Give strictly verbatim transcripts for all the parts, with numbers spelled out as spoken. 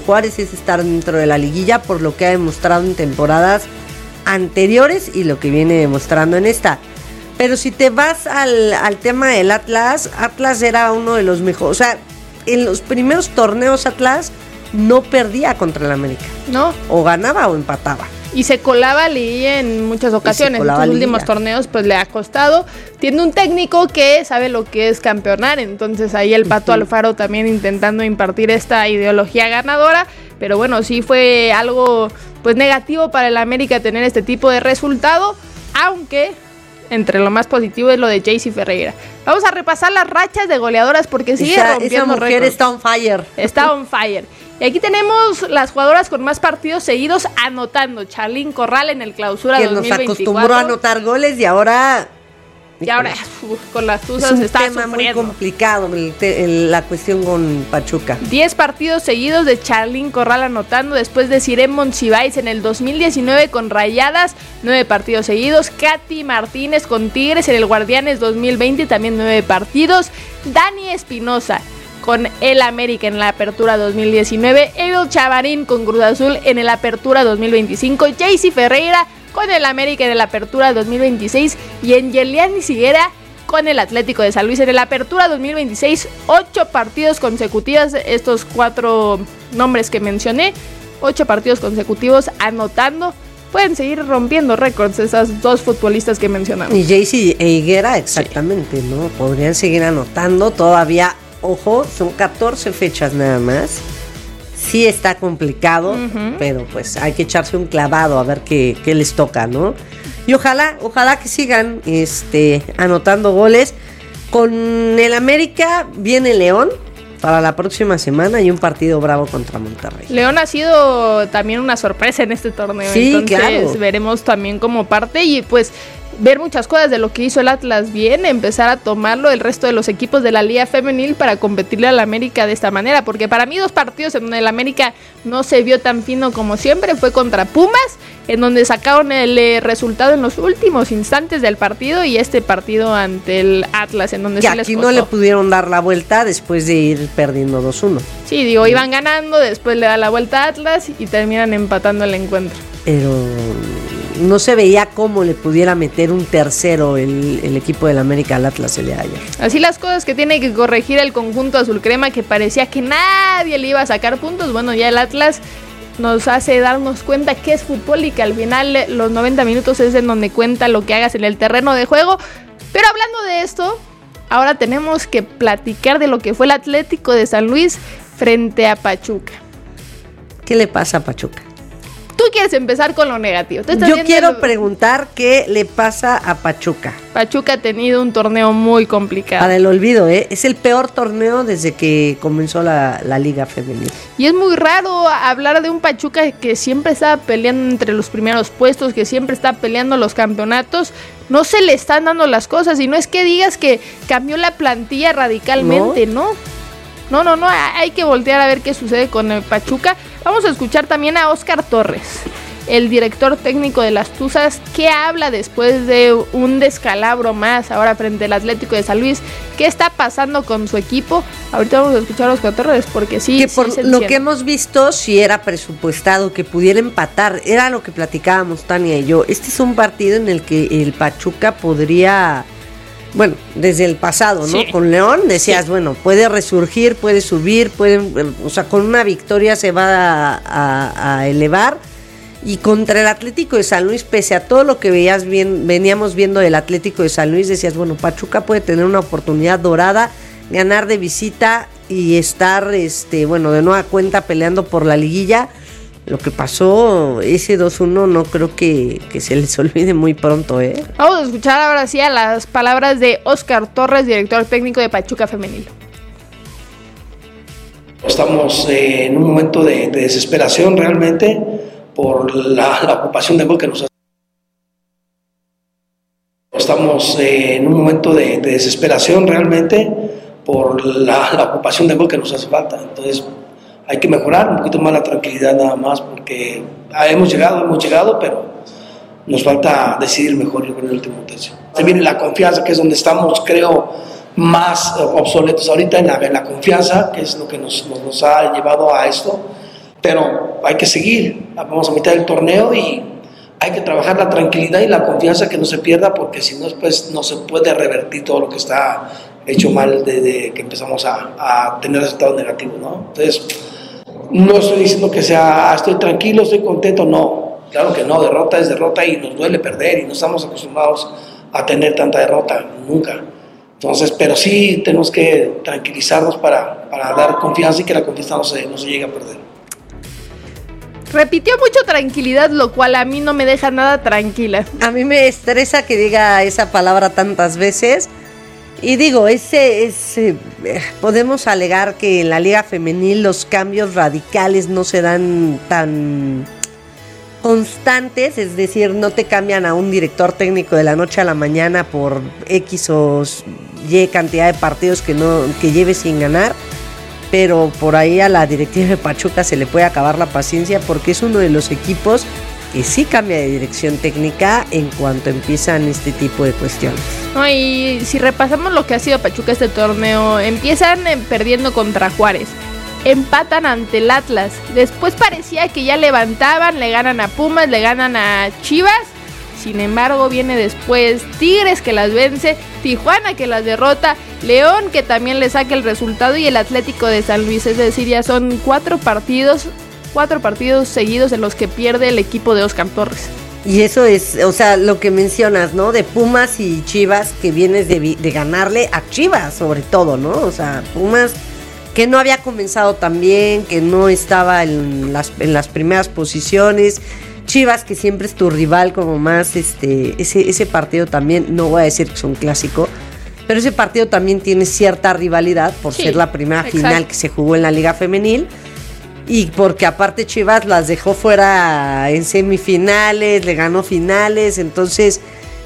Juárez es estar dentro de la liguilla por lo que ha demostrado en temporadas anteriores y lo que viene demostrando en esta. Pero si te vas al, al tema del Atlas, Atlas era uno de los mejores, o sea, en los primeros torneos Atlas no perdía contra el América. No. O ganaba o empataba. Y se colaba liguilla en muchas ocasiones. En los últimos torneos pues le ha costado. Tiene un técnico que sabe lo que es campeonar. Entonces ahí el Pato uh-huh. Alfaro también intentando impartir esta ideología ganadora. Pero bueno, sí fue algo pues negativo para el América tener este tipo de resultado. Aunque entre lo más positivo es lo de Jaycee Ferreira. Vamos a repasar las rachas de goleadoras porque sigue esa, rompiendo récords. Esa mujer récords. Está on fire. Está on fire. Y aquí tenemos las jugadoras con más partidos seguidos anotando. Charlyn Corral en el Clausura que dos mil veinticuatro. Que nos acostumbró a anotar goles y ahora... Y ahora uf, con las Tuzas está sufriendo. Es un tema muy complicado el te, el, la cuestión con Pachuca. Diez partidos seguidos de Charlyn Corral anotando después de Sirén Monsiváis en el dos mil diecinueve con Rayadas. Nueve partidos seguidos. Katy Martínez con Tigres en el Guardianes dos mil veinte, también nueve partidos. Dani Espinosa con el América en la Apertura dos mil diecinueve. Evel Chavarín con Cruz Azul en el Apertura dos mil veinticinco. Jaycee Ferreira con el América en el Apertura dos mil veintiséis y Angeliani Higuera con el Atlético de San Luis en el Apertura dos mil veintiséis. Ocho partidos consecutivos, estos cuatro nombres que mencioné, ocho partidos consecutivos anotando. Pueden seguir rompiendo récords esas dos futbolistas que mencionamos. Y Jaycee e Higuera, exactamente, sí. ¿No? Podrían seguir anotando todavía. Ojo, son catorce fechas nada más. Sí está complicado, uh-huh. pero pues hay que echarse un clavado a ver qué, qué les toca, ¿no? Y ojalá, ojalá que sigan este, anotando goles. Con el América viene León para la próxima semana y un partido bravo contra Monterrey. León ha sido también una sorpresa en este torneo, sí, entonces claro. Veremos también como parte y pues ver muchas cosas de lo que hizo el Atlas bien, empezar a tomarlo el resto de los equipos de la Liga Femenil para competirle al América de esta manera, porque para mí dos partidos en donde el América no se vio tan fino como siempre fue contra Pumas, en donde sacaron el eh, resultado en los últimos instantes del partido, y este partido ante el Atlas en donde que sí les aquí costó. No le pudieron dar la vuelta después de ir perdiendo dos uno. Sí, digo, iban ganando, después le da la vuelta a Atlas y terminan empatando el encuentro. Pero no se veía cómo le pudiera meter un tercero el, el equipo del América al Atlas el día de ayer. Así las cosas que tiene que corregir el conjunto azul crema, que parecía que nadie le iba a sacar puntos. Bueno, ya el Atlas nos hace darnos cuenta que es fútbol y que al final los noventa minutos es en donde cuenta lo que hagas en el terreno de juego. Pero hablando de esto, ahora tenemos que platicar de lo que fue el Atlético de San Luis frente a Pachuca. ¿Qué le pasa a Pachuca? Tú quieres empezar con lo negativo. Yo quiero lo... preguntar qué le pasa a Pachuca. Pachuca ha tenido un torneo muy complicado. Para el olvido, ¿eh? Es el peor torneo desde que comenzó la, la Liga Femenil. Y es muy raro hablar de un Pachuca que siempre está peleando entre los primeros puestos, que siempre está peleando los campeonatos. No se le están dando las cosas, y no es que digas que cambió la plantilla radicalmente, ¿no? ¿no? No, no, no, hay que voltear a ver qué sucede con el Pachuca. Vamos a escuchar también a Óscar Torres, el director técnico de las Tuzas, que habla después de un descalabro más ahora frente al Atlético de San Luis. ¿Qué está pasando con su equipo? Ahorita vamos a escuchar a Óscar Torres porque sí, que sí por se lo entiende. Que hemos visto, si era presupuestado que pudiera empatar, era lo que platicábamos Tania y yo. Este es un partido en el que el Pachuca podría... Bueno, desde el pasado, ¿no? Sí. Con León decías, sí. Bueno, puede resurgir, puede subir, puede, o sea, con una victoria se va a, a, a elevar. Y contra el Atlético de San Luis, pese a todo lo que veías bien, veníamos viendo del Atlético de San Luis, decías, bueno, Pachuca puede tener una oportunidad dorada, ganar de visita y estar, este, bueno, de nueva cuenta peleando por la liguilla. Lo que pasó, ese dos uno, no creo que, que se les olvide muy pronto, ¿eh? Vamos a escuchar ahora sí a las palabras de Óscar Torres, director técnico de Pachuca Femenil. Estamos eh, en un momento de, de desesperación realmente por la, la ocupación de gol que nos hace. Estamos eh, en un momento de, de desesperación realmente por la, la ocupación de gol que nos hace falta. Entonces, hay que mejorar un poquito más la tranquilidad nada más, porque hemos llegado, hemos llegado, pero nos falta decidir mejor en el último tercio. Se viene la confianza, que es donde estamos, creo, más obsoletos ahorita, en la, en la confianza, que es lo que nos, nos, nos ha llevado a esto. pero hay que seguir, vamos a mitad del torneo y hay que trabajar la tranquilidad y la confianza que no se pierda, porque si no después no se puede revertir todo lo que está hecho mal desde que empezamos a, a tener resultados negativos, ¿no? Entonces, no estoy diciendo que sea, estoy tranquilo, estoy contento, no, claro que no, derrota es derrota y nos duele perder y no estamos acostumbrados a tener tanta derrota, nunca. Entonces, pero sí tenemos que tranquilizarnos para, para dar confianza y que la confianza no se, no se llegue a perder. Repitió mucho tranquilidad, lo cual a mí no me deja nada tranquila. A mí me estresa que diga esa palabra tantas veces. Y digo, ese, ese, podemos alegar que en la liga femenil los cambios radicales no se dan tan constantes, es decir, no te cambian a un director técnico de la noche a la mañana por X o Y cantidad de partidos que, no, que lleve sin ganar, pero por ahí a la directiva de Pachuca se le puede acabar la paciencia, porque es uno de los equipos que sí cambia de dirección técnica en cuanto empiezan este tipo de cuestiones. No, y si repasamos lo que ha sido Pachuca este torneo, empiezan eh, perdiendo contra Juárez, empatan ante el Atlas, después parecía que ya levantaban, le ganan a Pumas, le ganan a Chivas, sin embargo viene después Tigres que las vence, Tijuana que las derrota, León que también le saca el resultado y el Atlético de San Luis, es decir, ya son cuatro partidos, cuatro partidos seguidos en los que pierde el equipo de Óscar Torres. Y eso es, o sea, lo que mencionas, ¿no? De Pumas y Chivas, que vienes de, de ganarle a Chivas, sobre todo, ¿no? O sea, Pumas, que no había comenzado tan bien, que no estaba en las, en las primeras posiciones. Chivas, que siempre es tu rival, como más, este, ese, ese partido también, no voy a decir que es un clásico, pero ese partido también tiene cierta rivalidad por sí, ser la primera exacto. final que se jugó en la Liga Femenil. Y porque aparte Chivas las dejó fuera en semifinales, le ganó finales, entonces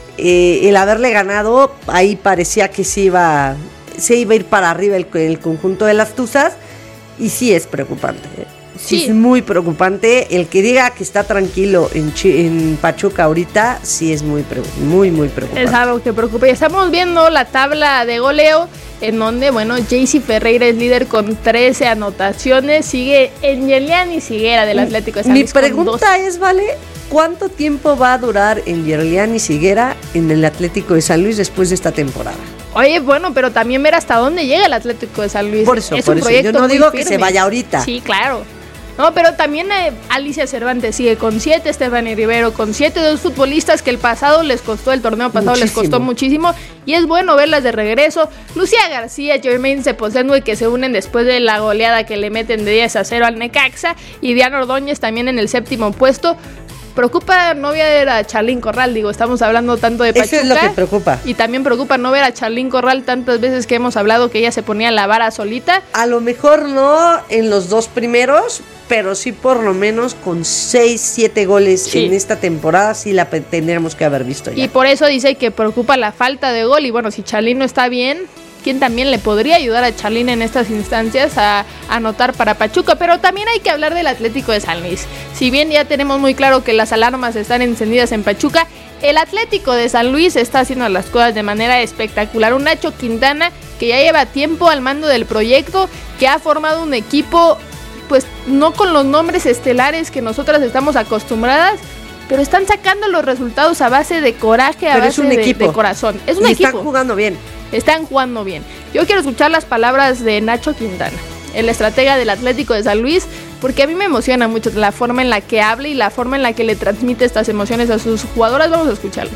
eh, el haberle ganado, ahí parecía que se iba, se iba a ir para arriba el, el conjunto de las Tuzas, y sí es preocupante, ¿eh? Sí, sí, es muy preocupante. El que diga que está tranquilo en, Ch- en Pachuca ahorita, sí es muy, pre- muy, muy preocupante. Es algo que preocupa. Y estamos viendo la tabla de goleo, en donde, bueno, Jaycee Ferreira es líder con trece anotaciones, sigue Angeliani Siguera del Atlético de San Luis. Mi pregunta es, ¿vale? ¿Cuánto tiempo va a durar Angeliani Siguera en el Atlético de San Luis después de esta temporada? Oye, bueno, pero también ver hasta dónde llega el Atlético de San Luis. Por eso, es por un eso. proyecto Yo no digo firme. Que se vaya ahorita. Sí, claro. No, pero también eh, Alicia Cervantes sigue con siete, Stephanie Rivero con siete, dos futbolistas que el pasado les costó, el torneo pasado muchísimo. les costó muchísimo, y es bueno verlas de regreso. Lucía García, Jermaine Seposenue, que se unen después de la goleada que le meten de diez a cero al Necaxa, y Diana Ordóñez también en el séptimo puesto. Preocupa no ver a Charlín Corral, digo, estamos hablando tanto de Pachuca. Eso es lo que preocupa. Y también preocupa no ver a Charlín Corral tantas veces que hemos hablado que ella se ponía la vara solita. A lo mejor no en los dos primeros, pero sí por lo menos con seis, siete goles sí. en esta temporada sí la tendríamos que haber visto ya. Y por eso dice que preocupa la falta de gol, y bueno, si Charlín no está bien, ¿quién también le podría ayudar a Charlín en estas instancias a anotar para Pachuca? Pero también hay que hablar del Atlético de San Luis. Si bien ya tenemos muy claro que las alarmas están encendidas en Pachuca, el Atlético de San Luis está haciendo las cosas de manera espectacular. Un Nacho Quintana que ya lleva tiempo al mando del proyecto, que ha formado un equipo, pues no con los nombres estelares que nosotras estamos acostumbradas, pero están sacando los resultados a base de coraje, a pero base es un de, equipo. de corazón. Es un y equipo. Están jugando bien. Están jugando bien. Yo quiero escuchar las palabras de Nacho Quintana, el estratega del Atlético de San Luis, porque a mí me emociona mucho la forma en la que habla y la forma en la que le transmite estas emociones a sus jugadoras. Vamos a escucharlo.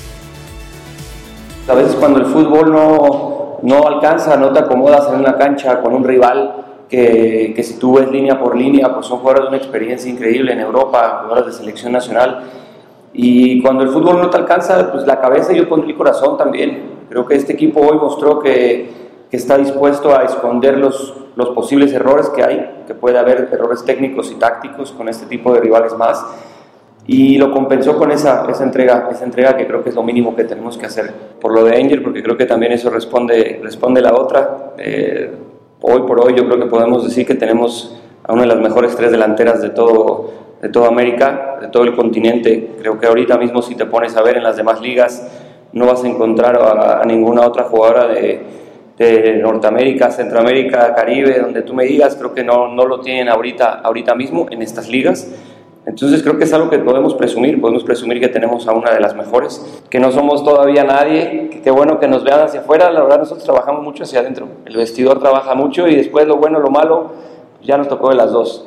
A veces cuando el fútbol no, no alcanza, no te acomodas en una cancha con un rival que, que si tú ves línea por línea, pues son jugadores de una experiencia increíble en Europa, jugadores de selección nacional. Y cuando el fútbol no te alcanza, pues la cabeza y yo pondré el corazón también. Creo que este equipo hoy mostró que, que está dispuesto a esconder los, los posibles errores que hay, que puede haber errores técnicos y tácticos con este tipo de rivales más, y lo compensó con esa, esa entrega, esa entrega que creo que es lo mínimo que tenemos que hacer por lo de Angel, porque creo que también eso responde, responde la otra. Eh, hoy por hoy yo creo que podemos decir que tenemos a una de las mejores tres delanteras de todo, de toda América, de todo el continente. Creo que ahorita mismo si te pones a ver en las demás ligas, no vas a encontrar a, a ninguna otra jugadora de, de Norteamérica, Centroamérica, Caribe, donde tú me digas, creo que no, no lo tienen ahorita, ahorita mismo en estas ligas. Entonces creo que es algo que podemos presumir, podemos presumir que tenemos a una de las mejores, que no somos todavía nadie, que qué bueno que nos vean hacia afuera. La verdad nosotros trabajamos mucho hacia adentro, el vestidor trabaja mucho y después lo bueno, lo malo, ya nos tocó de las dos.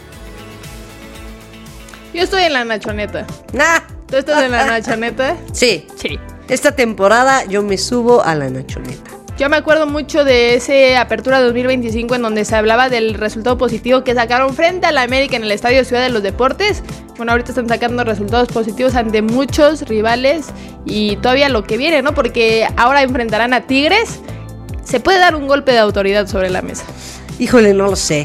Yo estoy en la nachoneta. Nah. ¿Tú estás en la nachoneta? Sí. Sí. Esta temporada yo me subo a la nachoneta. Yo me acuerdo mucho de ese Apertura dos mil veinticinco en donde se hablaba del resultado positivo que sacaron frente a la América en el Estadio Ciudad de los Deportes. Bueno, ahorita están sacando resultados positivos ante muchos rivales y todavía lo que viene, ¿no? Porque ahora enfrentarán a Tigres. Se puede dar un golpe de autoridad sobre la mesa. Híjole, no lo sé.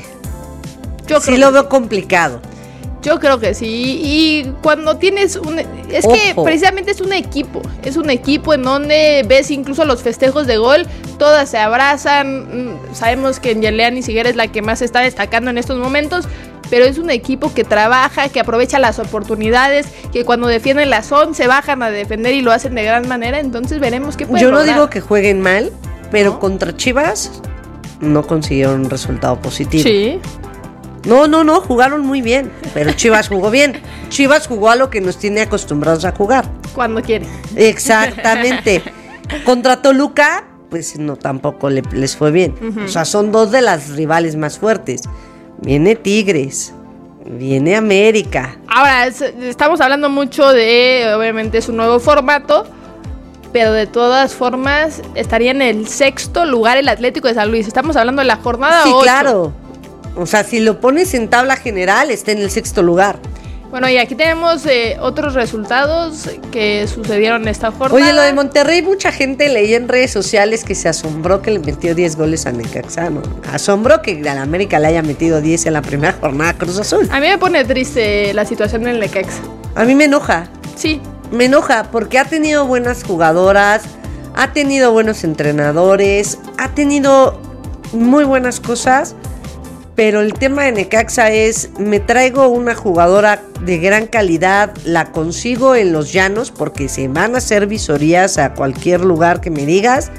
Yo sí lo veo complicado. Yo creo que sí, y cuando tienes un... Es Ojo. que precisamente es un equipo, es un equipo en donde ves incluso los festejos de gol, todas se abrazan, sabemos que Yeleani Siguera es la que más está destacando en estos momentos, pero es un equipo que trabaja, que aprovecha las oportunidades, que cuando defienden la zona se bajan a defender y lo hacen de gran manera, entonces veremos qué puede Yo no lograr. digo que jueguen mal, pero ¿No? contra Chivas no consiguieron un resultado positivo. Sí. No, no, no, jugaron muy bien, pero Chivas jugó bien. Chivas jugó a lo que nos tiene acostumbrados a jugar. Cuando quiere. Exactamente. Contra Toluca, pues no, tampoco le, les fue bien. Uh-huh. O sea, son dos de las rivales más fuertes. Viene Tigres, viene América. Ahora, es, estamos hablando mucho de, obviamente es un nuevo formato, pero de todas formas estaría en el sexto lugar el Atlético de San Luis. Estamos hablando de la jornada Sí, ocho. claro. O sea, si lo pones en tabla general, está en el sexto lugar. Bueno, y aquí tenemos eh, otros resultados que sucedieron esta jornada. Oye, lo de Monterrey, mucha gente leía en redes sociales que se asombró que le metió diez goles a Necaxa, ¿no? Asombró que a la América le haya metido diez en la primera jornada Cruz Azul. A mí me pone triste la situación en Necaxa. A mí me enoja. Sí. Me enoja porque ha tenido buenas jugadoras, ha tenido buenos entrenadores, ha tenido muy buenas cosas. Pero el tema de Necaxa es, me traigo una jugadora de gran calidad, la consigo en los llanos, porque se van a hacer visorías a cualquier lugar que me digas.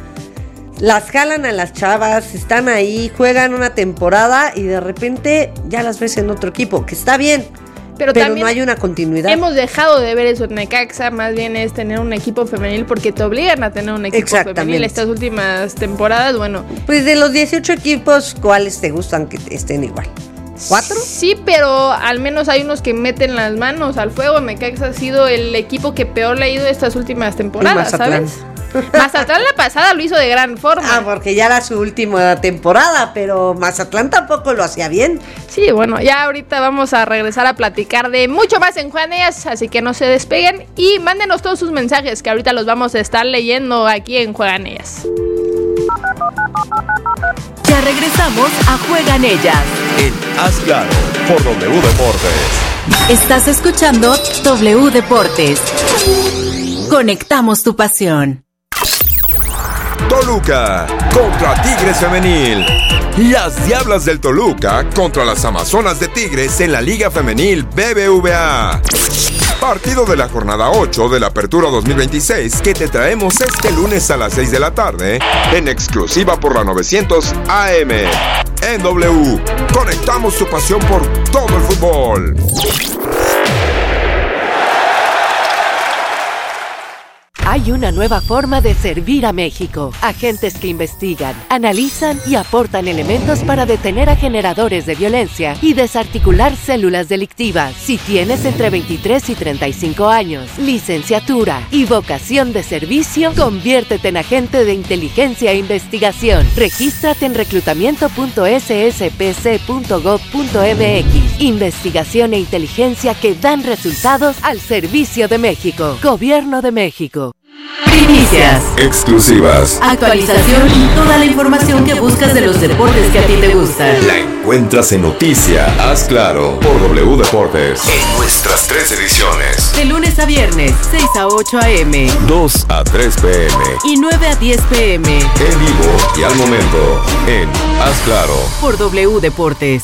Las jalan a las chavas, están ahí, juegan una temporada y de repente ya las ves en otro equipo, que está bien. Pero, pero no hay una continuidad. Hemos dejado de ver eso en Necaxa, más bien es tener un equipo femenil porque te obligan a tener un equipo femenil estas últimas temporadas, bueno. Pues de los dieciocho equipos, ¿cuáles te gustan que estén igual? ¿Cuatro? Sí, pero al menos hay unos que meten las manos al fuego. Necaxa ha sido el equipo que peor le ha ido estas últimas temporadas, ¿sabes? Mazatlán la pasada lo hizo de gran forma. Ah, porque ya era su última temporada, pero Mazatlán tampoco lo hacía bien. Sí, bueno, ya ahorita vamos a regresar a platicar de mucho más en Juaneas, así que no se despeguen y mándenos todos sus mensajes que ahorita los vamos a estar leyendo aquí en Jueganeas. Ya regresamos a Juegan Ellas en Haz Claro por W Deportes. Estás escuchando W Deportes. Conectamos tu pasión. Toluca contra Tigres Femenil. Las Diablas del Toluca contra las Amazonas de Tigres en la Liga Femenil B B V A. Partido de la jornada ocho de la Apertura dos mil veintiséis que te traemos este lunes a las seis de la tarde en exclusiva por la novecientos A M. En W, conectamos tu pasión por todo el fútbol. Hay una nueva forma de servir a México. Agentes que investigan, analizan y aportan elementos para detener a generadores de violencia y desarticular células delictivas. Si tienes entre veintitrés y treinta y cinco años, licenciatura y vocación de servicio, conviértete en agente de inteligencia e investigación. Regístrate en reclutamiento punto s s p c punto gov punto m x. Investigación e inteligencia que dan resultados al servicio de México. Gobierno de México. Primicias, exclusivas, actualización y toda la información que buscas de los deportes que a ti te gustan. La encuentras en Noticia Haz Claro por W Deportes en nuestras tres ediciones. De lunes a viernes, seis a ocho a eme, dos a tres pe eme y nueve a diez pe eme. En vivo y al momento en Haz Claro por W Deportes.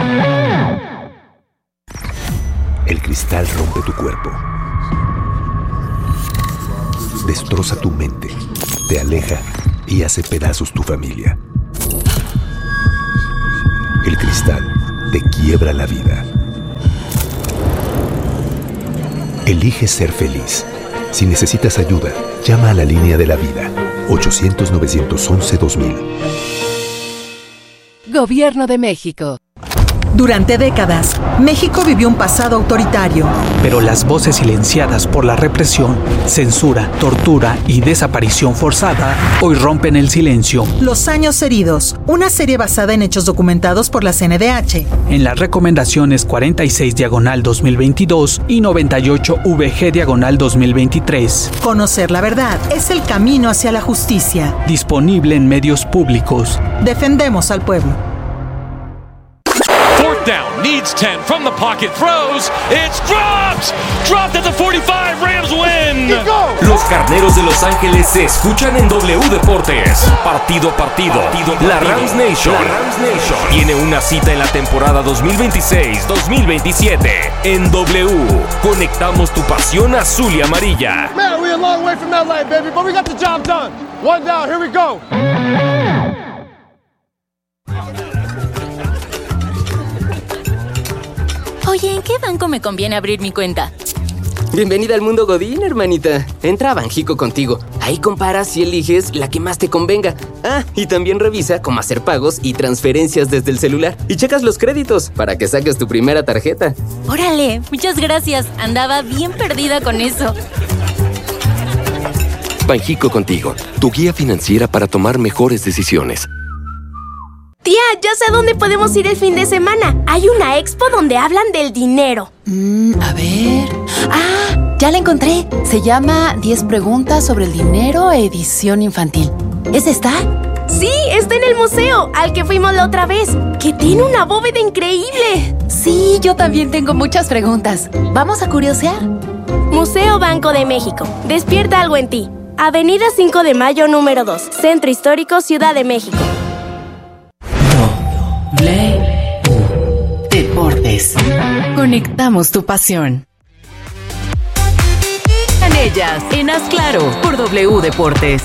El cristal rompe tu cuerpo, destroza tu mente, te aleja y hace pedazos tu familia. El Cristal te quiebra la vida. Elige ser feliz. Si necesitas ayuda, llama a la línea de la vida. ochocientos, novecientos once, dos mil. Gobierno de México. Durante décadas, México vivió un pasado autoritario. Pero las voces silenciadas por la represión, censura, tortura y desaparición forzada hoy rompen el silencio. Los años heridos, una serie basada en hechos documentados por la C N D H. En las recomendaciones cuarenta y seis diagonal dos mil veintidós y noventa y ocho V G diagonal dos mil veintitrés. Conocer la verdad es el camino hacia la justicia. Disponible en medios públicos. Defendemos al pueblo. Down, needs ten, from the pocket, throws, it's dropped! Dropped at the forty-five, Rams win! Los Carneros de Los Ángeles se escuchan en W Deportes. Partido a partido, partido, partido. La Rams Nation, la Rams Nation tiene una cita en la temporada dos mil veintiséis dos mil veintisiete. En W, conectamos tu pasión azul y amarilla. Man, we're a long way from L A, baby, but we got the job done. One down, here we go. Oye, ¿en qué banco me conviene abrir mi cuenta? Bienvenida al mundo Godín, hermanita. Entra a Banjico Contigo. Ahí comparas y eliges la que más te convenga. Ah, y también revisa cómo hacer pagos y transferencias desde el celular. Y checas los créditos para que saques tu primera tarjeta. Órale, muchas gracias. Andaba bien perdida con eso. Banjico Contigo, tu guía financiera para tomar mejores decisiones. Tía, ya sé a dónde podemos ir el fin de semana. Hay una expo donde hablan del dinero. Mm, a ver... ¡Ah! Ya la encontré. Se llama diez preguntas sobre el dinero, edición infantil. ¿Es esta? Sí, está en el museo, al que fuimos la otra vez. Que tiene una bóveda increíble. Sí, yo también tengo muchas preguntas. ¿Vamos a curiosear? Museo Banco de México. Despierta algo en ti. Avenida cinco de Mayo, número dos. Centro Histórico, Ciudad de México. Deportes. Conectamos tu pasión. En ellas, en Haz Claro, por W Deportes.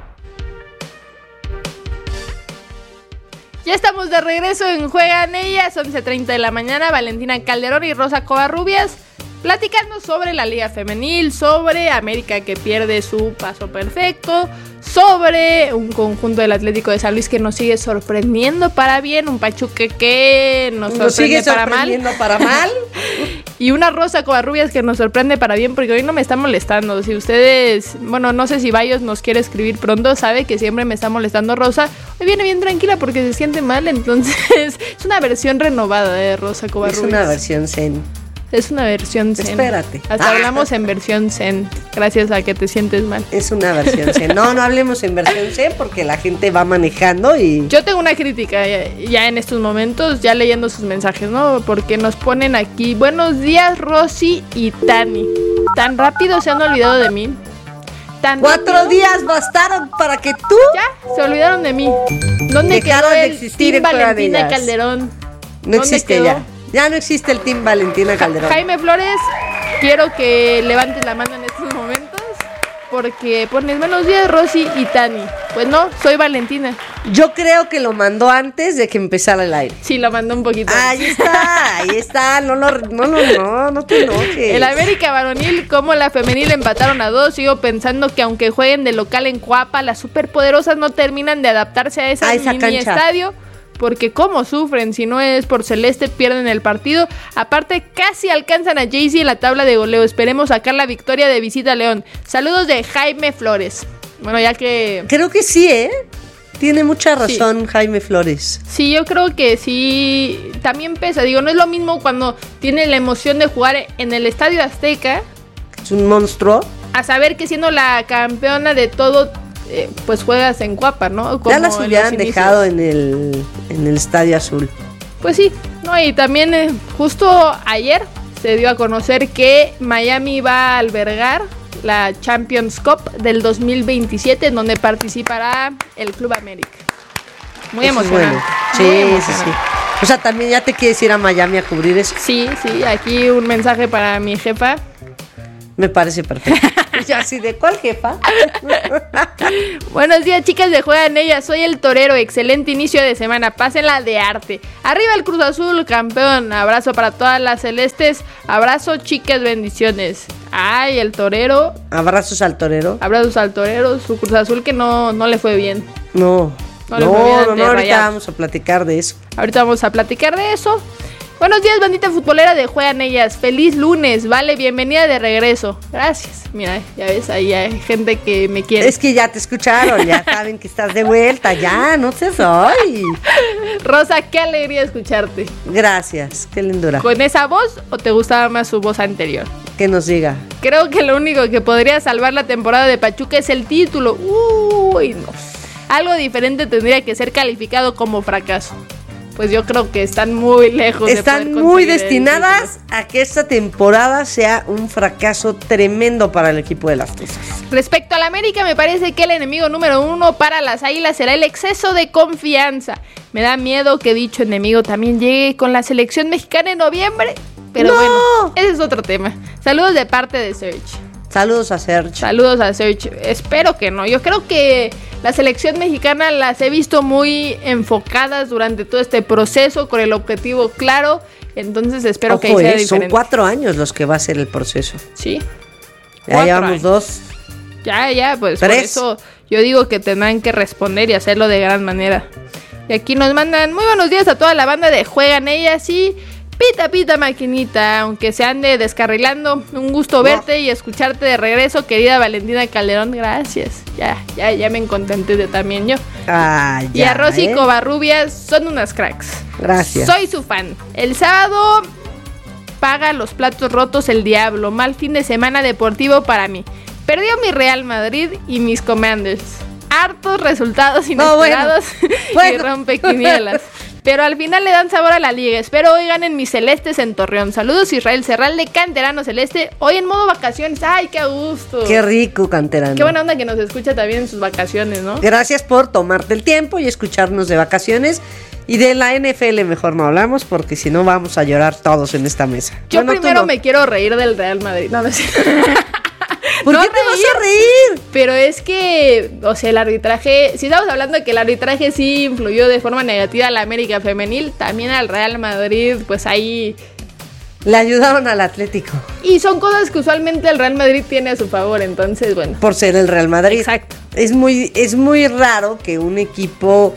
Ya estamos de regreso en Juegan Ellas, once treinta de la mañana. Valentina Calderón y Rosa Covarrubias platicando sobre la Liga Femenil, sobre América que pierde su paso perfecto, sobre un conjunto del Atlético de San Luis que nos sigue sorprendiendo para bien, un Pachuca que nos, nos sorprende sigue para mal, para mal. Y una Rosa Covarrubias que nos sorprende para bien, porque hoy no me está molestando. Si ustedes, bueno, no sé si Bayos nos quiere escribir pronto, sabe que siempre me está molestando Rosa. Hoy viene bien tranquila porque se siente mal, entonces es una versión renovada de Rosa Covarrubias. Es una versión zen. Es una versión zen. Espérate. Hasta ah. hablamos en versión zen, gracias a que te sientes mal. Es una versión zen. No, no hablemos en versión zen porque la gente va manejando y... Yo tengo una crítica ya, ya en estos momentos, ya leyendo sus mensajes, ¿no? Porque nos ponen aquí, buenos días Rosy y Tani. Tan rápido se han olvidado de mí. Tan Cuatro rápido. días bastaron para que tú... Ya, se olvidaron de mí. ¿Dónde Dejaron quedó de el existir Team Valentina ellas. Calderón? No existe quedó? ya. Ya no existe el Team Valentina Calderón. Jaime Flores, quiero que levantes la mano en estos momentos porque pones buenos días Rosy y Tani. Pues no, soy Valentina. Yo creo que lo mandó antes de que empezara el aire. Sí, lo mandó un poquito Ahí antes. está, ahí está. No, no, no, no, no, no te enojes. El América varonil como la femenil empataron a dos. Sigo pensando que aunque jueguen de local en Coapa, las superpoderosas no terminan de adaptarse a, esa a esa mini cancha. estadio. Porque cómo sufren, si no es por Celeste pierden el partido. Aparte casi alcanzan a Jaycee en la tabla de goleo. Esperemos sacar la victoria de visita a León. Saludos de Jaime Flores. Bueno, ya que... Creo que sí, ¿eh? Tiene mucha razón sí. Jaime Flores. Sí, yo creo que sí. También pesa, digo, no es lo mismo cuando tiene la emoción de jugar en el Estadio Azteca. Es un monstruo. A saber que siendo la campeona de todo... Eh, pues juegas en Coapa, ¿no? Como ya las hubieran dejado en el, en el Estadio Azul. Pues sí, no, y también eh, justo ayer se dio a conocer que Miami va a albergar la Champions Cup del dos mil veintisiete, en donde participará el Club América. Muy eso emocionante. Es bueno. Sí, Muy emocionante. sí, sí. O sea, también ya te quieres ir a Miami a cubrir eso. Sí, sí, aquí un mensaje para mi jefa. Me parece perfecto. Yo así, ¿de cuál jefa? Buenos días, chicas de Juegan Ellas. Soy el Torero. Excelente inicio de semana. Pásenla de arte. Arriba el Cruz Azul, campeón. Abrazo para todas las celestes. Abrazo, chicas, bendiciones. Ay, el Torero. Abrazos al Torero. Abrazos al Torero. Su Cruz Azul que no, no le fue bien. No. No, no, no, no, no ahorita Rayados. vamos a platicar de eso. Ahorita vamos a platicar de eso. Buenos días, bandita futbolera de Juegan Ellas. Feliz lunes, vale, bienvenida de regreso. Gracias. Mira, ya ves, ahí hay gente que me quiere. Es que ya te escucharon, ya saben que estás de vuelta, ya, no seas hoy. Rosa, qué alegría escucharte. Gracias, qué lindura. ¿Con esa voz o te gustaba más su voz anterior? Que nos diga. Creo que lo único que podría salvar la temporada de Pachuca es el título. Uy, no. Algo diferente tendría que ser calificado como fracaso. Pues yo creo que están muy lejos de Están poder muy conseguir el destinadas a que esta temporada sea un fracaso tremendo para el equipo de las Tuzas. Respecto al América, me parece que el enemigo número uno para las Águilas será el exceso de confianza. Me da miedo que dicho enemigo también llegue con la selección mexicana en noviembre. Pero ¡No! bueno, ese es otro tema. Saludos de parte de Serge. Saludos a Serge. Saludos a Serge. Espero que no. Yo creo que la selección mexicana las he visto muy enfocadas durante todo este proceso con el objetivo claro. Entonces espero Ojo, que ahí sea eh, diferente. son cuatro años los que va a ser el proceso. Sí. Ya llevamos dos. Ya, ya, pues Tres. por eso yo digo que tendrán que responder y hacerlo de gran manera. Y aquí nos mandan muy buenos días a toda la banda de Juegan Ellas y pita pita maquinita, aunque se ande descarrilando. Un gusto No. verte y escucharte de regreso, querida Valentina Calderón. Gracias. Ya, ya, ya me contenté de también yo. Ah, Y ya, a Rosy ¿eh? Covarrubias son unas cracks. Gracias. Soy su fan. El sábado paga los platos rotos el diablo. Mal fin de semana deportivo para mí. Perdió mi Real Madrid y mis Commanders. Hartos resultados No, bueno. inesperados Bueno. y rompequinielas. Pero al final le dan sabor a la liga. Espero hoy ganen mis celestes en Torreón. Saludos, Israel Serral de Canterano Celeste. Hoy en modo vacaciones. ¡Ay, qué a gusto! Qué rico, Canterano. Qué buena onda que nos escucha también en sus vacaciones, ¿no? Gracias por tomarte el tiempo y escucharnos de vacaciones. Y de la N F L mejor no hablamos porque si no vamos a llorar todos en esta mesa. Yo Bueno, tú primero no. me quiero reír del Real Madrid. No, no es cierto. ¿Por No qué te vas a reír? Pero es que, o sea, el arbitraje, si estamos hablando de que el arbitraje sí influyó de forma negativa a la América femenil, también al Real Madrid, pues ahí... Le ayudaron al Atlético. Y son cosas que usualmente el Real Madrid tiene a su favor, entonces, bueno. Por ser el Real Madrid. Exacto. Es muy, es muy raro que un equipo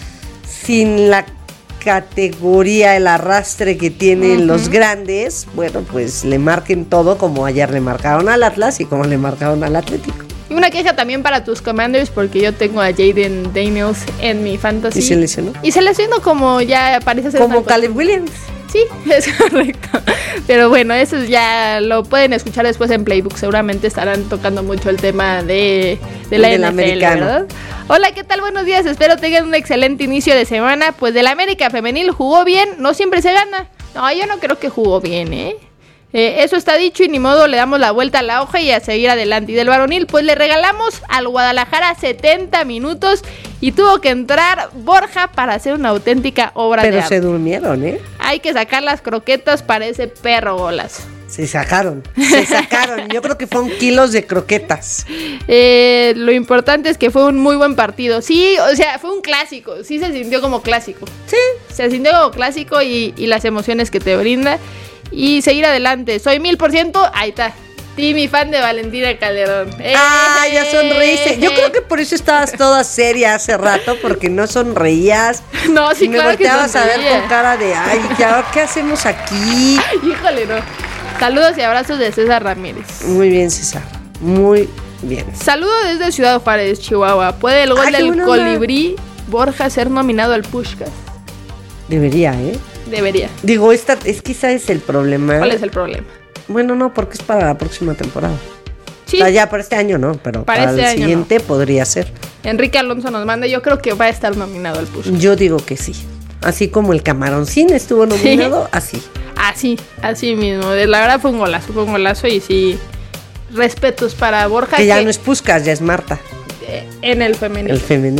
sin la categoría, el arrastre que tienen Ujú. los grandes, bueno, pues le marquen todo como ayer le marcaron al Atlas y como le marcaron al Atlético. Y una queja también para tus Commanders, porque yo tengo a Jaden Daniels en mi fantasy. ¿Y se lesionó? Y se lesionó como ya parece ser... Como una Caleb Williams. Sí, es correcto. Pero bueno, eso ya lo pueden escuchar después en Playbook. Seguramente estarán tocando mucho el tema de, de la Del N F L, americano. ¿verdad? Hola, ¿qué tal? Buenos días. Espero tengan un excelente inicio de semana. Pues del América femenil jugó bien. No siempre se gana. No, yo no creo que jugó bien, ¿eh? Eh, eso está dicho y ni modo, le damos la vuelta a la hoja y a seguir adelante. Y del varonil, pues le regalamos al Guadalajara setenta minutos y tuvo que entrar Borja para hacer una auténtica obra de Pero arte. se durmieron, ¿eh? Hay que sacar las croquetas para ese perro golazo. Se sacaron, se sacaron. Yo creo que fueron kilos de croquetas. Eh, lo importante es que fue un muy buen partido. Sí, o sea, fue un clásico. Sí se sintió como clásico. Sí. Se sintió como clásico y, y las emociones que te brinda. Y seguir adelante. Soy mil por ciento. Ahí está. Timmy, fan de Valentina Calderón. ¡Eh! Ah, ya sonreíste. Yo creo que por eso estabas toda seria hace rato, porque no sonreías. No, sí, y me claro que volteabas a ver sonreía. con cara de, ay, ¿ya qué hacemos aquí? Híjole, no. Saludos y abrazos de César Ramírez. Muy bien, César. Muy bien. Saludos desde Ciudad Juárez, Chihuahua. ¿Puede el gol Ay, qué del buena onda. colibrí Borja ser nominado al Pushkas? Debería, ¿eh? Debería. Digo, esta, es que ese es el problema. ¿Cuál es el problema? Bueno, no, porque es para la próxima temporada. Sí. O sea, ya para este año no, pero Para para, este el año siguiente podría ser. Enrique Alonso nos manda. Yo creo que va a estar nominado al Pushkas. Yo digo que sí. Así como el Camaroncín estuvo nominado, así. Así, así mismo. La verdad fue un golazo, fue un golazo y sí. Respetos para Borja. Que ya no es Puskás, ya es Marta, eh, en el femenino. el femenil.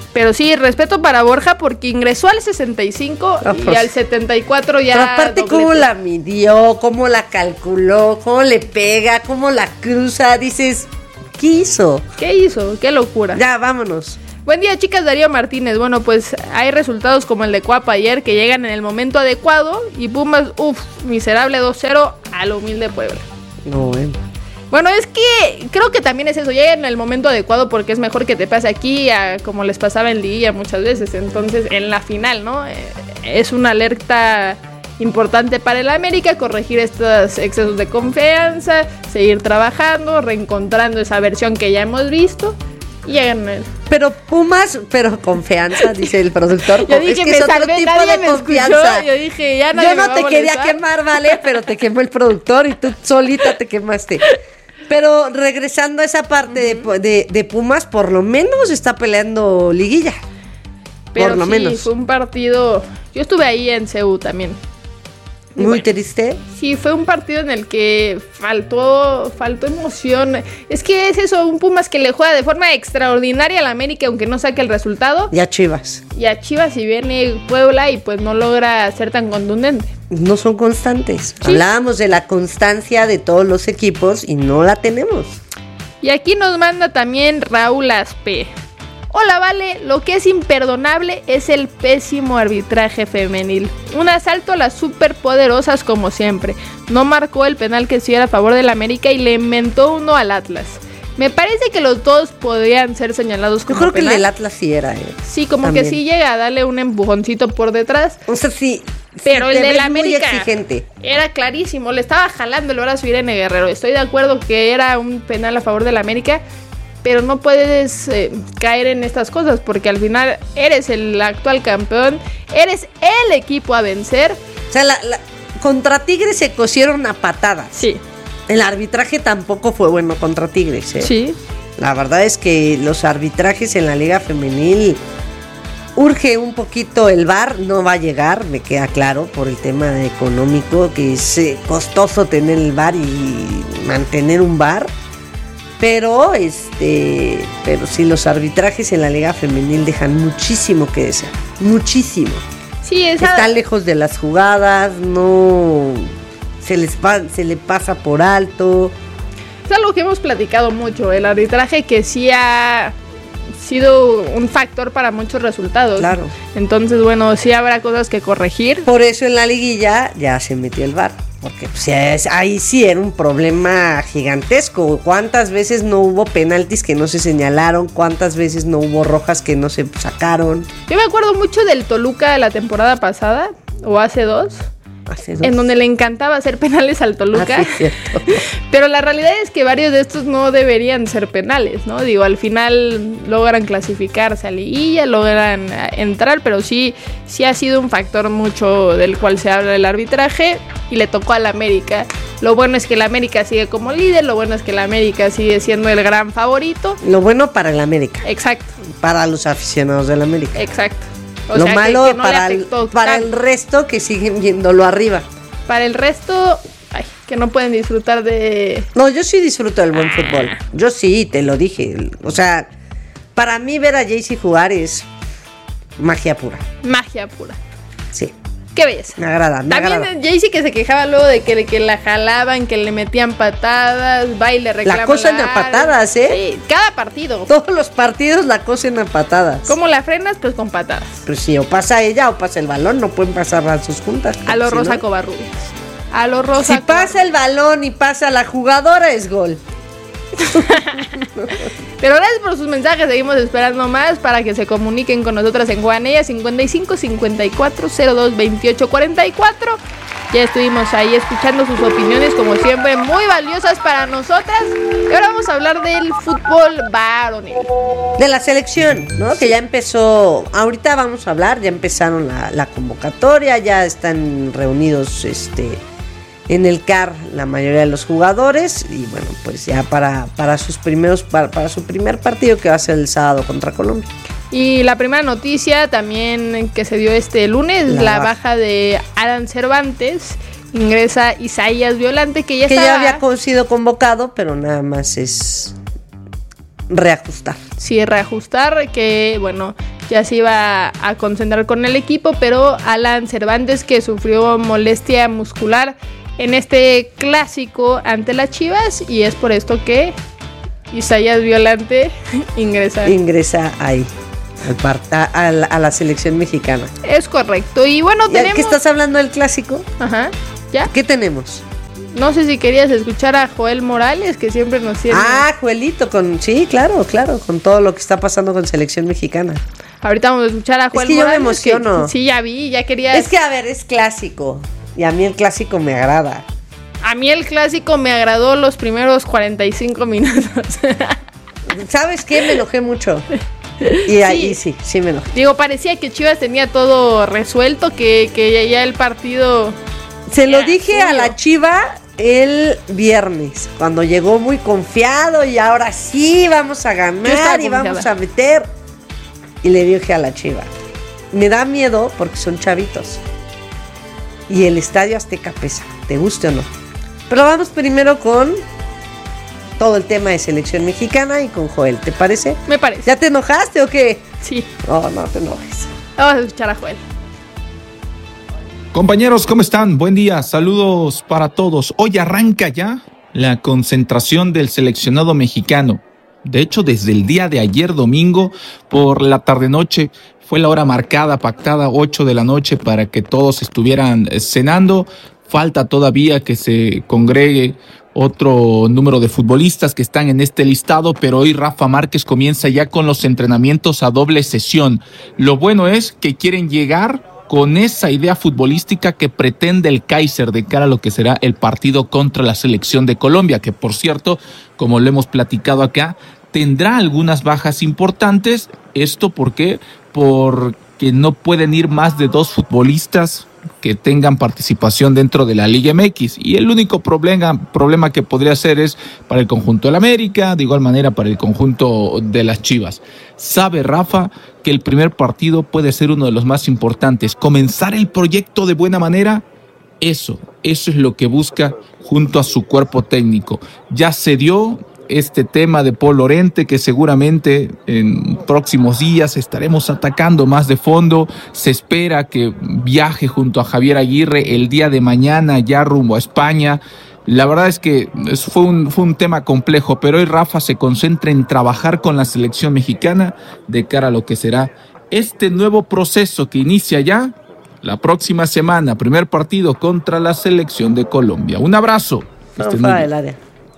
Pero sí, respeto para Borja porque ingresó al sesenta y cinco No, y pues. al setenta y cuatro ya. Pero aparte, doblete. cómo la midió, cómo la calculó, cómo le pega, cómo la cruza. Dices, ¿qué hizo? ¿Qué hizo? Qué locura. Ya, vámonos. Buen día, chicas. Darío Martínez. Bueno, pues hay resultados como el de Cuapa ayer que llegan en el momento adecuado y Pumas, uff, miserable dos cero al humilde Puebla. No, bueno. Bueno, es que creo que también es eso, llega en el momento adecuado porque es mejor que te pase aquí a como les pasaba en Liguilla muchas veces. Entonces, en la final, ¿no? Eh, es una alerta importante para el América, corregir estos excesos de confianza, seguir trabajando, reencontrando esa versión que ya hemos visto y llegan el... Pero Pumas, pero confianza, dice el productor. Yo dije, es que me es otro salvé, tipo nadie de me confianza. escuchó. Yo dije, ya nadie Yo me no va te a quería molestar. quemar, vale, pero te quemó el productor y tú solita te quemaste. Pero regresando a esa parte uh-huh. de, de, de Pumas, por lo menos está peleando liguilla. Pero por lo sí, menos. Fue un partido. Yo estuve ahí en C U también. Muy bueno, triste. Sí, fue un partido en el que faltó, faltó emoción. Es que es eso, un Pumas que le juega de forma extraordinaria a la América, aunque no saque el resultado. Y a Chivas. Y a Chivas y viene Puebla y pues no logra ser tan contundente. No son constantes. Sí. Hablábamos de la constancia de todos los equipos y no la tenemos. Y aquí nos manda también Raúl Aspe. Hola, Vale, lo que es imperdonable es el pésimo arbitraje femenil. Un asalto a las superpoderosas como siempre. No marcó el penal que sí era a favor del América y le inventó uno al Atlas. Me parece que los dos podrían ser señalados como Yo creo penal. que el del Atlas sí era, eh. Sí, como También. que sí llega a darle un empujoncito por detrás. O sea, sí. Pero sí, el te del ves América muy exigente. Era clarísimo, le estaba jalando el brazo a Irene Guerrero. Estoy de acuerdo que era un penal a favor del América, pero no puedes eh, caer en estas cosas porque al final eres el actual campeón, eres el equipo a vencer. O sea, la, la, contra Tigres se cosieron a patadas. Sí. El arbitraje tampoco fue bueno contra Tigres, ¿eh? Sí. La verdad es que los arbitrajes en la Liga Femenil urge un poquito el V A R, no va a llegar, me queda claro, por el tema económico, que es eh, costoso tener el V A R y mantener un V A R. Pero este, pero sí, los arbitrajes en la Liga Femenil dejan muchísimo que desear, muchísimo. Sí, esa... Están lejos de las jugadas, no se les va, se le pasa por alto. Es algo que hemos platicado mucho, el arbitraje que sí ha sido un factor para muchos resultados. Claro. Entonces, bueno, sí habrá cosas que corregir. Por eso en la liguilla ya se metió el V A R, porque pues, es, ahí sí era un problema gigantesco. ¿Cuántas veces no hubo penaltis que no se señalaron? ¿Cuántas veces no hubo rojas que no se sacaron? Yo me acuerdo mucho del Toluca de la temporada pasada, o hace dos. Hace dos. En donde le encantaba hacer penales al Toluca. Ah, sí, cierto. Pero la realidad es que varios de estos no deberían ser penales, ¿no? Digo, al final logran clasificarse a liguilla, logran entrar, pero sí, sí ha sido un factor mucho del cual se habla del arbitraje y le tocó al América. Lo bueno es que el América sigue como líder, lo bueno es que el América sigue siendo el gran favorito. Lo bueno para el América. Exacto. Para los aficionados del América. Exacto. O lo sea, malo que, que no para, el, para el resto que siguen viéndolo arriba. Para el resto, ay, que no pueden disfrutar de... No, yo sí disfruto del buen ah. fútbol. Yo sí, te lo dije. O sea, para mí ver a Jaycee jugar es magia pura. Magia pura. Sí. Qué belleza. Me agrada, me También agrada. Jaycee que se quejaba luego de que, que la jalaban, que le metían patadas, va y le reclaman. La cosen a patadas, ¿eh? Sí, cada partido. Todos los partidos la cosen a patadas. ¿Cómo la frenas? Pues con patadas. Pues sí, o pasa ella o pasa el balón, no pueden pasar las dos juntas. A lo si Rosa no... Covarrubias. A lo Rosa Si pasa el balón y pasa la jugadora, es gol. Pero gracias por sus mensajes, seguimos esperando más para que se comuniquen con nosotras en Guanella cincuenta y cinco cincuenta y cuatro cero dos veintiocho cuarenta y cuatro. Ya estuvimos ahí escuchando sus opiniones, como siempre, muy valiosas para nosotras. Y ahora vamos a hablar del fútbol varonil. De la selección, ¿no? Que ya empezó, ahorita vamos a hablar, ya empezaron la, la convocatoria, ya están reunidos este en el C A R la mayoría de los jugadores y bueno, pues ya para, para sus primeros para, para su primer partido que va a ser el sábado contra Colombia. Y la primera noticia también que se dio este lunes, la, la baja. baja de Alan Cervantes, ingresa Isaías Violante que ya que estaba, ya había sido convocado, pero nada más es reajustar. Sí, reajustar, que bueno, ya se iba a concentrar con el equipo, pero Alan Cervantes, que sufrió molestia muscular en este clásico ante las Chivas, y es por esto que Isaías Violante ingresa. Ingresa ahí, al parta, a, la, a la selección mexicana. Es correcto, y bueno, tenemos... ¿Qué estás hablando del clásico? Ajá, ¿ya? ¿Qué tenemos? No sé si querías escuchar a Joel Morales, que siempre nos tiene... Ah, Joelito, con sí, claro, claro, con todo lo que está pasando con selección mexicana. Ahorita vamos a escuchar a Joel es que Morales. Yo me emociono. Que, sí, ya vi, ya quería... Es que, a ver, es clásico, y a mí el clásico me agrada. A mí el clásico me agradó los primeros cuarenta y cinco minutos. ¿Sabes qué? Me enojé mucho. Y sí. ahí sí, sí me enojé. Digo, parecía que Chivas tenía todo resuelto, que, que ya el partido... Se lo dije suyo. a la Chiva el viernes, cuando llegó muy confiado y ahora sí vamos a ganar y vamos a meter. Y le dije a la Chiva, me da miedo porque son chavitos. Y el Estadio Azteca pesa, te guste o no. Pero vamos primero con todo el tema de selección mexicana y con Joel, ¿te parece? Me parece. ¿Ya te enojaste o qué? Sí. No, no te enojes. Vamos a escuchar a Joel. Compañeros, ¿cómo están? Buen día, saludos para todos. Hoy arranca ya la concentración del seleccionado mexicano. De hecho, desde el día de ayer domingo por la tarde-noche fue la hora marcada, pactada, ocho de la noche, para que todos estuvieran cenando. Falta todavía que se congregue otro número de futbolistas que están en este listado, pero hoy Rafa Márquez comienza ya con los entrenamientos a doble sesión. Lo bueno es que quieren llegar con esa idea futbolística que pretende el Kaiser de cara a lo que será el partido contra la selección de Colombia, que por cierto, como lo hemos platicado acá, tendrá algunas bajas importantes. ¿Esto por qué? Porque no pueden ir más de dos futbolistas que tengan participación dentro de la Liga M X, y el único problema, problema que podría ser es para el conjunto del América, de igual manera para el conjunto de las Chivas. Sabe Rafa que el primer partido puede ser uno de los más importantes, comenzar el proyecto de buena manera. Eso, eso es lo que busca junto a su cuerpo técnico. Ya se dio este tema de Paul Lorente, que seguramente en próximos días estaremos atacando más de fondo. Se espera que viaje junto a Javier Aguirre el día de mañana ya rumbo a España. La verdad es que fue un, fue un tema complejo, pero hoy Rafa se concentra en trabajar con la selección mexicana de cara a lo que será este nuevo proceso que inicia ya la próxima semana, primer partido contra la selección de Colombia. Un abrazo. No, fuera del área.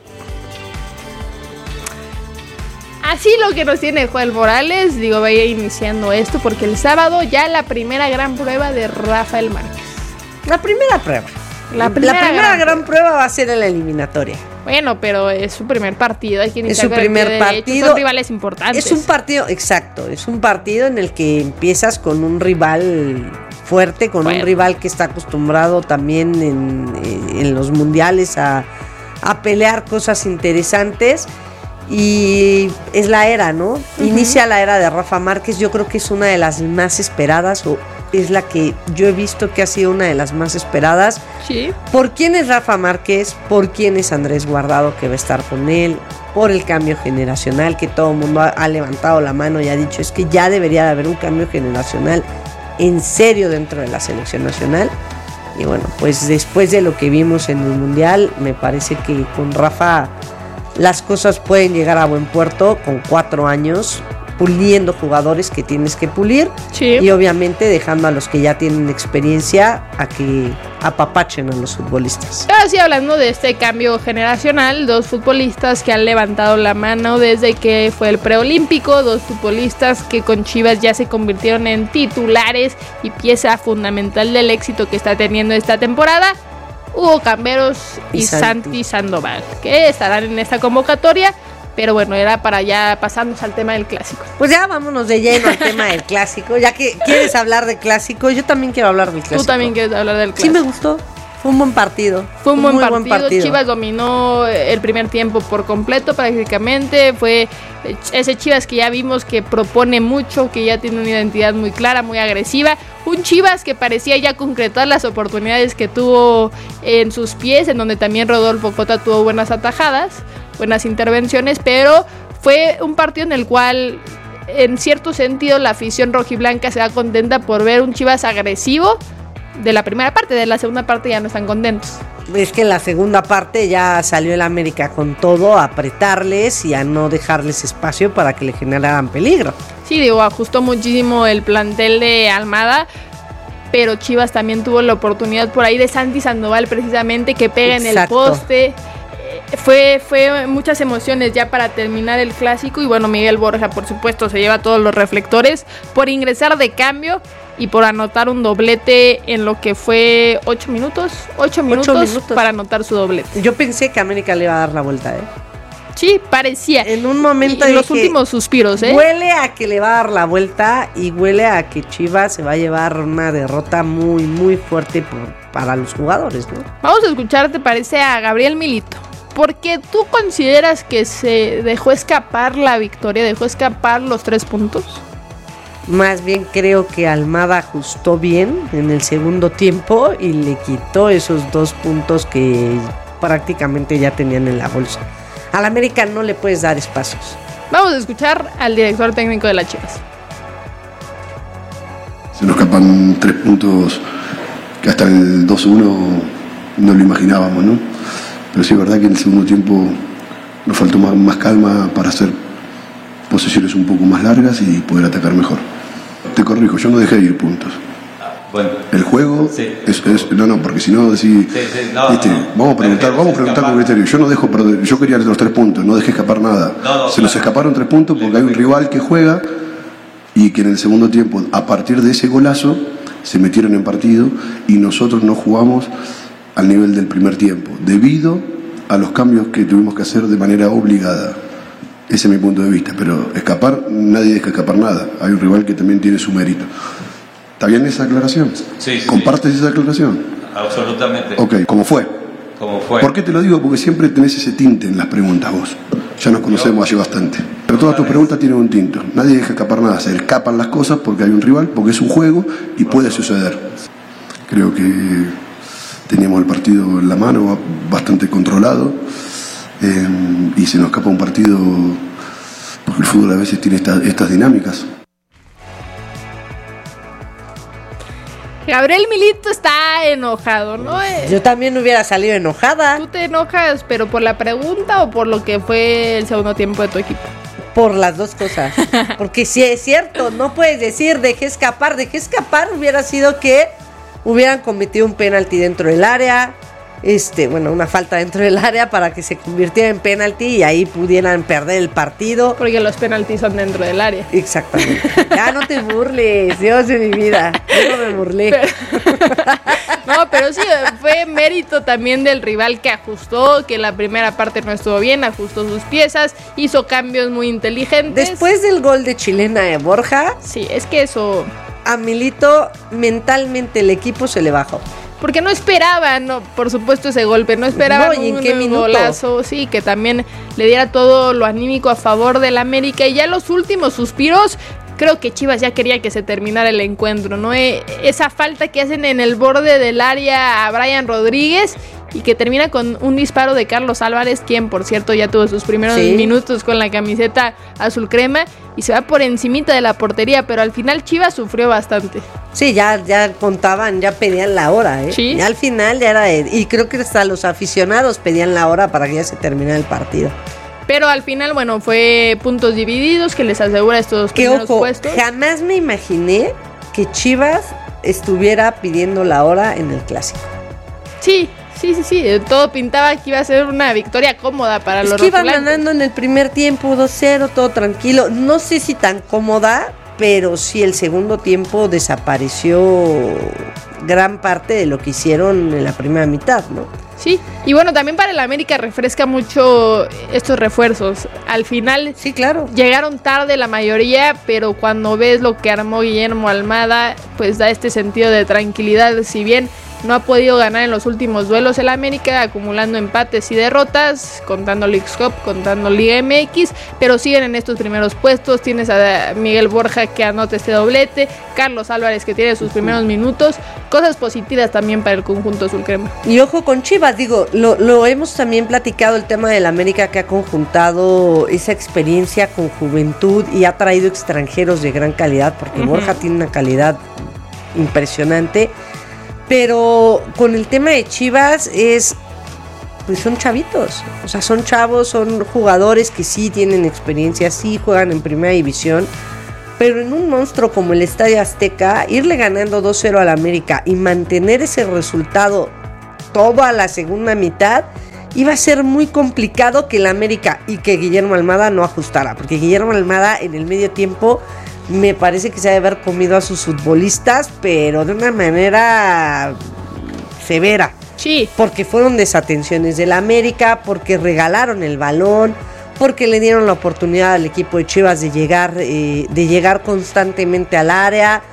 Así lo que nos tiene Joel Morales, digo, vaya iniciando esto, porque el sábado ya la primera gran prueba de Rafael Márquez. La primera prueba. La primera, la primera gran, gran prueba. prueba va a ser en la eliminatoria. Bueno, pero es su primer partido, hay que iniciar. Es su primer partido. Son rivales importantes. Es un partido, exacto, es un partido en el que empiezas con un rival fuerte, con bueno. un rival que está acostumbrado también en, en los mundiales a, a pelear cosas interesantes. Y es la era, ¿no? Uh-huh. Inicia la era de Rafa Márquez. Yo creo que es una de las más esperadas, o es la que yo he visto que ha sido una de las más esperadas. Sí. ¿Por quién es Rafa Márquez? ¿Por quién es Andrés Guardado, que va a estar con él? Por el cambio generacional, que todo el mundo ha, ha levantado la mano y ha dicho, es que ya debería de haber un cambio generacional en serio dentro de la selección nacional. Y bueno, pues después de lo que vimos en el Mundial, me parece que con Rafa las cosas pueden llegar a buen puerto con cuatro años, puliendo jugadores que tienes que pulir, sí. y obviamente dejando a los que ya tienen experiencia a que apapachen a los futbolistas. Ahora sí, hablando de este cambio generacional, dos futbolistas que han levantado la mano desde que fue el preolímpico, dos futbolistas que con Chivas ya se convirtieron en titulares y pieza fundamental del éxito que está teniendo esta temporada. Hugo Camberos y, y Santi. Santi Sandoval, que estarán en esta convocatoria, pero bueno, era para ya pasarnos al tema del clásico. Pues ya vámonos de lleno al tema del clásico, ya que quieres hablar del clásico, yo también quiero hablar del clásico. Tú también quieres hablar del clásico. Sí, me gustó. Fue un buen partido. Fue un buen, partido. buen partido. Chivas dominó el primer tiempo por completo prácticamente. Fue ese Chivas que ya vimos que propone mucho, que ya tiene una identidad muy clara, muy agresiva. Un Chivas que parecía ya concretar las oportunidades que tuvo en sus pies, en donde también Rodolfo Cota tuvo buenas atajadas, buenas intervenciones, pero fue un partido en el cual en cierto sentido la afición rojiblanca se da contenta por ver un Chivas agresivo de la primera parte. De la segunda parte ya no están contentos. Es que en la segunda parte ya salió el América con todo a apretarles y a no dejarles espacio para que le generaran peligro. Sí, digo, ajustó muchísimo el plantel de Almada, pero Chivas también tuvo la oportunidad por ahí de Santi Sandoval precisamente, que pega en el poste. Fue, fue muchas emociones ya para terminar el clásico. Y bueno, Miguel Borja, por supuesto, se lleva todos los reflectores por ingresar de cambio y por anotar un doblete en lo que fue ocho minutos, ocho minutos, ocho minutos para anotar su doblete. Yo pensé que América le iba a dar la vuelta, ¿eh? Sí, parecía. En un momento en los últimos suspiros, ¿eh? Huele a que le va a dar la vuelta y huele a que Chivas se va a llevar una derrota muy, muy fuerte por, para los jugadores, ¿no? Vamos a escuchar, ¿te parece? A Gabriel Milito. Porque tú consideras que se dejó escapar la victoria, dejó escapar los tres puntos. Más bien creo que Almada ajustó bien en el segundo tiempo y le quitó esos dos puntos que prácticamente ya tenían en la bolsa. Al América no le puedes dar espacios. Vamos a escuchar al director técnico de las Chivas. Se nos escapan tres puntos que hasta el dos uno no lo imaginábamos, ¿no? Pero sí es verdad que en el segundo tiempo nos faltó más, más calma para hacer posesiones un poco más largas y poder atacar mejor. Te corrijo, yo no dejé de ir puntos. Bueno, el juego sí. es, es no no porque si no decís sí, sí, no, ¿viste? no, vamos a preguntar vamos a preguntar con criterio. Yo no dejo perder, yo quería los tres puntos, no dejé escapar nada. No, no, se claro. nos escaparon tres puntos porque hay un rival que juega y que en el segundo tiempo, a partir de ese golazo, se metieron en partido y nosotros no jugamos al nivel del primer tiempo, debido a los cambios que tuvimos que hacer de manera obligada. Ese es mi punto de vista, pero escapar, nadie deja escapar nada. Hay un rival que también tiene su mérito. ¿Está bien esa aclaración? Sí, sí. ¿Compartes sí. esa aclaración? Absolutamente. Ok, ¿cómo fue? ¿Cómo fue? ¿Por qué te lo digo? Porque siempre tenés ese tinte en las preguntas vos. Ya nos conocemos hace bastante. Pero todas tus preguntas tienen un tinto. Nadie deja escapar nada. Se escapan las cosas porque hay un rival, porque es un juego y puede suceder. Creo que teníamos el partido en la mano, bastante controlado. Eh, y se nos escapa un partido porque el fútbol a veces tiene esta, estas dinámicas. Gabriel Milito está enojado, ¿no? Yo también hubiera salido enojada. ¿Tú te enojas, pero por la pregunta o por lo que fue el segundo tiempo de tu equipo? Por las dos cosas. Porque si es cierto, no puedes decir dejé escapar. Dejé escapar hubiera sido que hubieran cometido un penalti dentro del área. Este, bueno, una falta dentro del área para que se convirtiera en penalti y ahí pudieran perder el partido. Porque los penaltis son dentro del área. Exactamente. Ya no te burles, Dios de mi vida. Yo no me burlé. Pero, no, pero sí, fue mérito también del rival que ajustó, que la primera parte no estuvo bien, ajustó sus piezas, hizo cambios muy inteligentes. Después del gol de chilena de Borja. Sí, es que eso... A Milito, mentalmente el equipo se le bajó. Porque no esperaban, no, por supuesto, ese golpe, no esperaban no, ¿y en un qué minuto? golazo, sí, que también le diera todo lo anímico a favor del América. Y ya los últimos suspiros, creo que Chivas ya quería que se terminara el encuentro, ¿no? E- esa falta que hacen en el borde del área a Brian Rodríguez y que termina con un disparo de Carlos Álvarez, quien, por cierto, ya tuvo sus primeros sí. minutos con la camiseta azul crema y se va por encimita de la portería, pero al final Chivas sufrió bastante. Sí, ya, ya contaban, ya pedían la hora, ¿eh? Sí. Ya al final ya era, de, y creo que hasta los aficionados pedían la hora para que ya se terminara el partido. Pero al final, bueno, fue puntos divididos que les asegura estos que, primeros ojo, puestos. Jamás me imaginé que Chivas estuviera pidiendo la hora en el clásico. Sí, sí, sí, sí. Todo pintaba que iba a ser una victoria cómoda para es los que iban rojiblancos. ganando en el primer tiempo dos cero, todo tranquilo. No sé si tan cómoda, pero sí el segundo tiempo desapareció gran parte de lo que hicieron en la primera mitad, ¿no? Sí, y bueno, también para el América refresca mucho estos refuerzos. Al final, sí, claro, llegaron tarde la mayoría, pero cuando ves lo que armó Guillermo Almada, pues da este sentido de tranquilidad. Si bien no ha podido ganar en los últimos duelos el América, acumulando empates y derrotas, contando Leagues Cup, contando Liga M X, pero siguen en estos primeros puestos. Tienes a Miguel Borja que anota este doblete, Carlos Álvarez que tiene sus primeros minutos, cosas positivas también para el conjunto azul crema. Y ojo con Chivas, digo, lo, lo hemos también platicado, el tema del América que ha conjuntado esa experiencia con juventud y ha traído extranjeros de gran calidad, porque uh-huh. Borja tiene una calidad impresionante, pero con el tema de Chivas es, pues son chavitos, o sea, son chavos, son jugadores que sí tienen experiencia, sí juegan en primera división, pero en un monstruo como el Estadio Azteca, irle ganando dos cero al América y mantener ese resultado toda la segunda mitad, iba a ser muy complicado que el América y que Guillermo Almada no ajustara, porque Guillermo Almada en el medio tiempo me parece que se ha de haber comido a sus futbolistas, pero de una manera severa. Sí. Porque fueron desatenciones del América, porque regalaron el balón, porque le dieron la oportunidad al equipo de Chivas de llegar, eh, de llegar constantemente al área.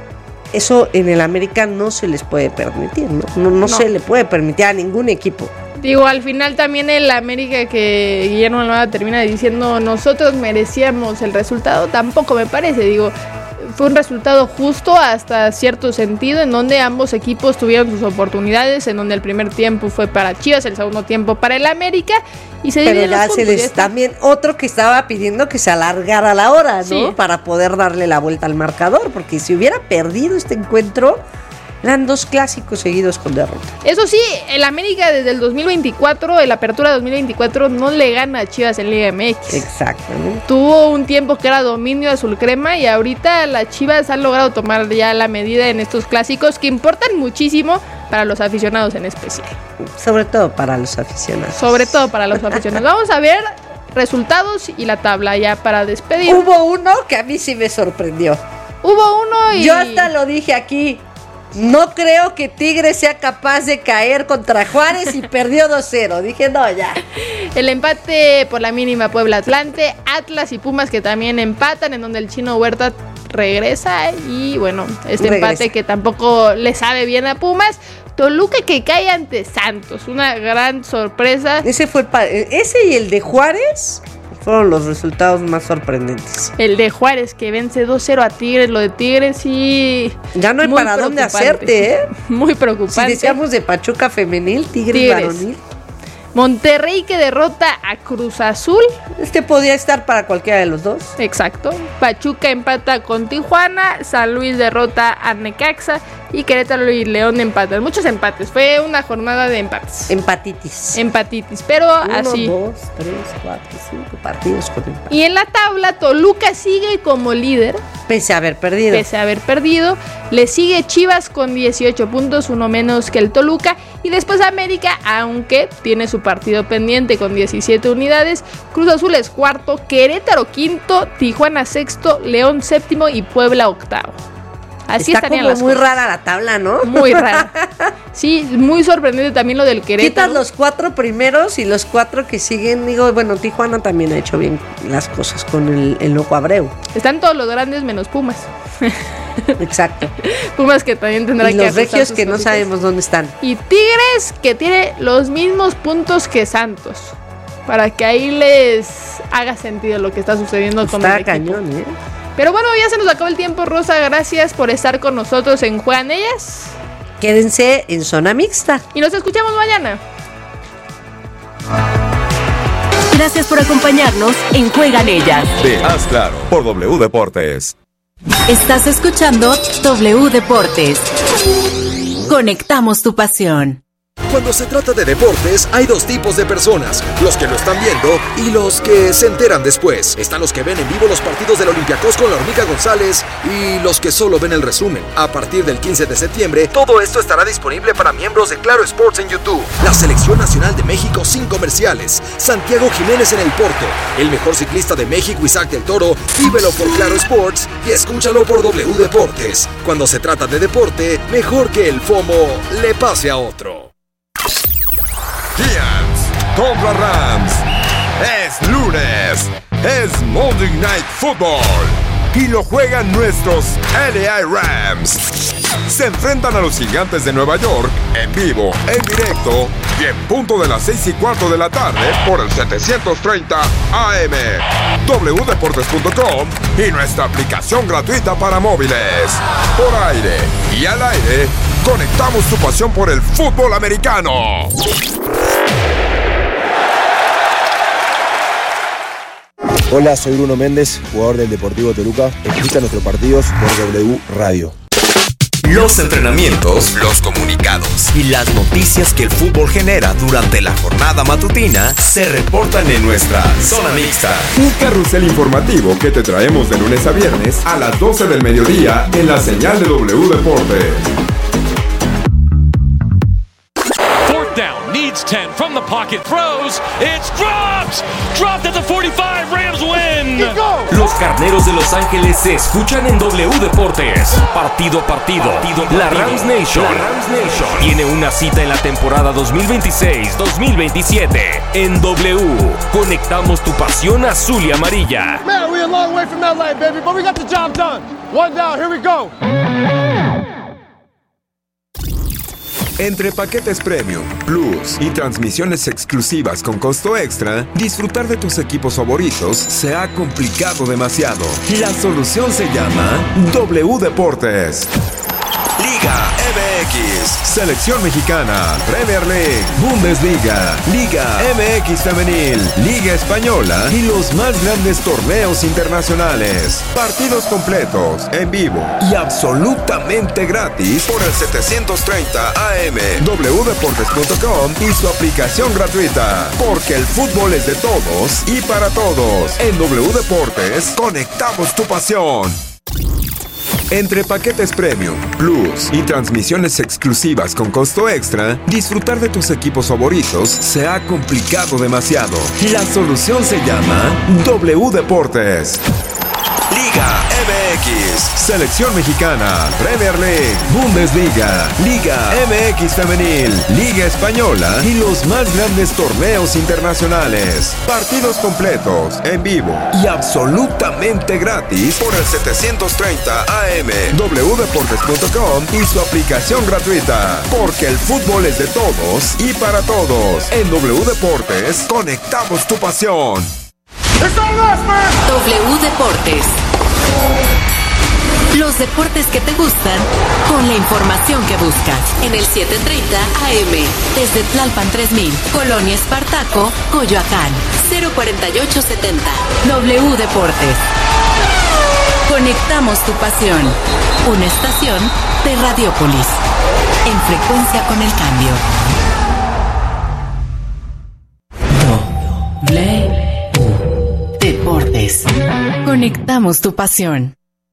Eso en el América no se les puede permitir, ¿no? No, no, no. se le puede permitir a ningún equipo. Digo, al final también el América que Guillermo Almada termina diciendo nosotros merecíamos el resultado, tampoco me parece, digo, fue un resultado justo hasta cierto sentido, en donde ambos equipos tuvieron sus oportunidades, en donde el primer tiempo fue para Chivas, el segundo tiempo para el América, y se dividen los puntos. Pero ya se les también otro que estaba pidiendo que se alargara la hora, ¿no? Sí. Para poder darle la vuelta al marcador, porque si hubiera perdido este encuentro, eran dos clásicos seguidos con derrota. Eso sí, el América desde el dos mil veinticuatro, el Apertura dos mil veinticuatro, no le gana a Chivas en Liga M X. Exactamente. Tuvo un tiempo que era dominio azul crema y ahorita las Chivas han logrado tomar ya la medida en estos clásicos que importan muchísimo para los aficionados en especial. Sobre todo para los aficionados. Sobre todo para los aficionados. Vamos a ver resultados y la tabla ya para despedir. Hubo uno que a mí sí me sorprendió. Hubo uno y... Yo hasta lo dije aquí. No creo que Tigres sea capaz de caer contra Juárez y perdió dos cero. Dije, no, ya. El empate por la mínima Puebla Atlante, Atlas y Pumas que también empatan, en donde el Chino Huerta regresa. Y bueno, este regresa. Empate que tampoco le sabe bien a Pumas. Toluca que cae ante Santos, una gran sorpresa. Ese fue el pa- ese y el de Juárez fueron los resultados más sorprendentes. El de Juárez que vence dos cero a Tigres, lo de Tigres sí. Ya no hay para dónde hacerte, ¿eh? Muy preocupante. Si decíamos de Pachuca femenil, Tigres, Tigres. varonil. Monterrey que derrota a Cruz Azul. Este podía estar para cualquiera de los dos. Exacto. Pachuca empata con Tijuana, San Luis derrota a Necaxa y Querétaro y León empatan. Muchos empates. Fue una jornada de empates. Empatitis. Empatitis, pero Uno, así. dos, tres, cuatro, cinco partidos con empate. Y en la tabla, Toluca sigue como líder. Pese a haber perdido. Pese a haber perdido. Le sigue Chivas con dieciocho puntos, uno menos que el Toluca. Y después América, aunque tiene su partido pendiente con diecisiete unidades. Cruz Azul es cuarto, Querétaro quinto, Tijuana sexto, León séptimo y Puebla octavo. Así Está estarían como las muy cosas. rara la tabla, ¿no? Muy rara. Sí, muy sorprendente también lo del Querétaro. Quitas los cuatro primeros y los cuatro que siguen. Digo, bueno, Tijuana también ha hecho bien las cosas con el, el Loco Abreu. Están todos los grandes menos Pumas. Exacto. Pumas que también tendrá y que los regios que cositas. No sabemos dónde están. Y Tigres que tiene los mismos puntos que Santos. Para que ahí les haga sentido lo que está sucediendo está con el equipo. Cañón, ¿eh? Pero bueno, ya se nos acabó el tiempo, Rosa. Gracias por estar con nosotros en Juegan Ellas. Quédense en Zona Mixta. Y nos escuchamos mañana. Gracias por acompañarnos en Juegan Ellas. De Haz Claro por W Deportes. Estás escuchando W Deportes. Conectamos tu pasión. Cuando se trata de deportes, hay dos tipos de personas, los que lo están viendo y los que se enteran después. Están los que ven en vivo los partidos del Olympiacos con la Hormiga González y los que solo ven el resumen. A partir del quince de septiembre, todo esto estará disponible para miembros de Claro Sports en YouTube. La Selección Nacional de México sin comerciales. Santiago Jiménez en el Porto. El mejor ciclista de México, Isaac del Toro. Vívelo por Claro Sports y escúchalo por W Deportes. Cuando se trata de deporte, mejor que el FOMO le pase a otro. Giants contra Rams. Es lunes. Es Monday Night Football. Y lo juegan nuestros L A Rams. se enfrentan a los Gigantes de Nueva York en vivo, en directo y en punto de las seis y cuarto de la tarde por el setecientos treinta A M, doble u deportes punto com y nuestra aplicación gratuita para móviles. Por aire y al aire, conectamos tu pasión por el fútbol americano. Hola, soy Bruno Méndez, jugador del Deportivo Toluca. Escucha nuestros partidos por W Radio. Los entrenamientos, los comunicados y las noticias que el fútbol genera durante la jornada matutina se reportan en nuestra Zona Mixta. Un carrusel informativo que te traemos de lunes a viernes a las doce del mediodía en la señal de W Deportes. Down, needs ten from the pocket, throws, it's dropped, dropped at the forty-five, Rams win. Los Carneros de Los Ángeles se escuchan en W Deportes, partido a partido. partido, partido. La Rams Nation, la Rams Nation tiene una cita en la temporada dos mil veintiséis dos mil veintisiete en W. Conectamos tu pasión azul y amarilla. Man, we're a long way from L A, baby, but we got the job done. One down, here we go. Entre paquetes Premium, Plus y transmisiones exclusivas con costo extra, disfrutar de tus equipos favoritos se ha complicado demasiado. La solución se llama W Deportes. Liga M X, Selección Mexicana, Premier League, Bundesliga, Liga M X Femenil, Liga Española y los más grandes torneos internacionales. Partidos completos, en vivo y absolutamente gratis por el setecientos treinta A M, doble u deportes punto com y su aplicación gratuita. Porque el fútbol es de todos y para todos. En W Deportes conectamos tu pasión. Entre paquetes Premium, Plus y transmisiones exclusivas con costo extra, disfrutar de tus equipos favoritos se ha complicado demasiado. La solución se llama W Deportes. Liga M X, Selección Mexicana, Premier League, Bundesliga, Liga M X Femenil, Liga Española y los más grandes torneos internacionales. Partidos completos, en vivo y absolutamente gratis por el setecientos treinta A M, doble u deportes punto com y su aplicación gratuita. Porque el fútbol es de todos y para todos. En W Deportes conectamos tu pasión. W Deportes. Los deportes que te gustan con la información que buscas. En el setecientos treinta A M, desde Tlalpan tres mil, Colonia Espartaco, Coyoacán, cero cuarenta y ocho setenta. W Deportes. Conectamos tu pasión. Una estación de Radiópolis. En frecuencia con el cambio. W Deportes. Conectamos tu pasión.